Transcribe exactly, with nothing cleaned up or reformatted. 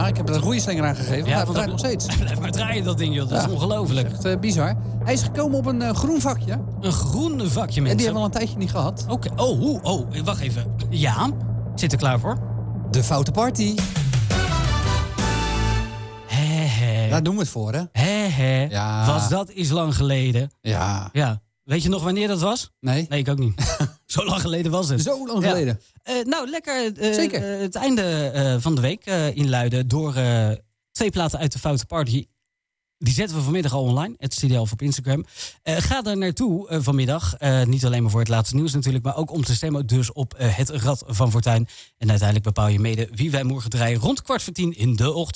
ik heb er een roeislinger aan gegeven. Ja, hij draait nog steeds. Blijf maar draaien dat ding, joh. Dat ja, is ongelooflijk. Echt uh, bizar. Hij is gekomen op een uh, groen vakje. Een groen vakje, mensen. En die hebben we al een tijdje niet gehad. Oké. Okay. Oh, oh, oh, wacht even. Ja, zit er klaar voor? De Foute Party. He, he. Daar doen we het voor, hè? He, he. Ja. Was dat is lang geleden. Ja. Ja. Weet je nog wanneer dat was? Nee. Nee, ik ook niet. Zo lang geleden was het. Zo lang geleden. Ja. Uh, nou, lekker. Uh, Zeker. Uh, het einde uh, van de week uh, inluiden door uh, twee platen uit de Foute Party. Die zetten we vanmiddag al online. Het C D L op Instagram. Uh, ga daar naartoe uh, vanmiddag. Uh, niet alleen maar voor het laatste nieuws natuurlijk, maar ook om te stemmen dus op uh, het Rad van Fortuin. En uiteindelijk bepaal je mede wie wij morgen draaien rond kwart voor tien in de ochtend.